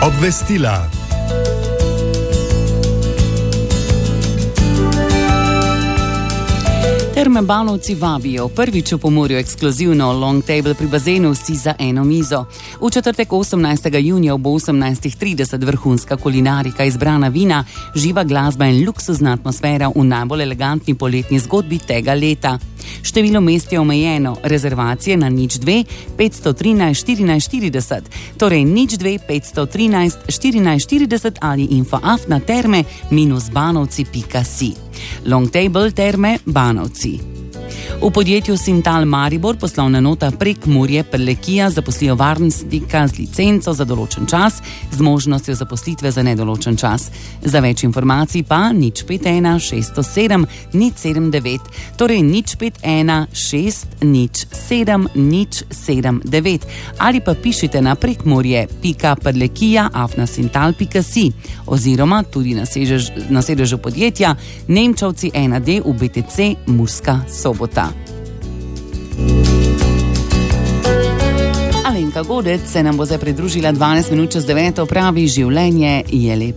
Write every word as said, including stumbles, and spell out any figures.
Obvestila. Terme Banovci vabijo. Prvič v Pomurju ekskluzivno long table pri bazenu Vsi za eno mizo. V četrtek osemnajstega junija ob osemnajstih trideset vrhunska kulinarika, izbrana vina, živa glasba in luksuzna atmosfera v najbolj elegantni poletni zgodbi tega leta. Število mest je omejeno, rezervacije na nič dve petsto trinajst štirinajst štirideset, torej nič dve petsto trinajst štirinajst štirideset ali infoaf na terme minus banovci pika si. Long table Terme Banovci. V podjetju Sintal Maribor poslovna nota Prekmurje Prlekija zaposlijo varnostnika z licenco za določen čas z možnostjo zaposlitve za nedoločen čas. Za več informacij pa nič pet ena šest nula sedem nič sedem devet, torej nič pet ena šest nič sedem nič sedem devet ali pa pišite na prekmurje pika prlekija afna sintal pika si oziroma tudi na, sežež, na sedežu podjetja Nemčovci ena D v B T C Murska Sobota. Alenka Godec se nam bo zdaj pridružila dvanajst minut čez deveto, pravi življenje je lepo.